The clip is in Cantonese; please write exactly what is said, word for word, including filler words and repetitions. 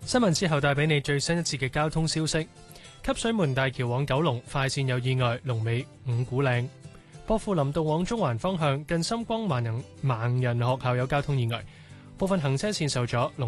新聞之後帶俾你最新一節嘅交通消息。汲水門大橋往九龍快線有意外，龍尾五股嶺。薄扶林道往中環方向近深光盲人盲人學校有交通意外，部分行車線受阻。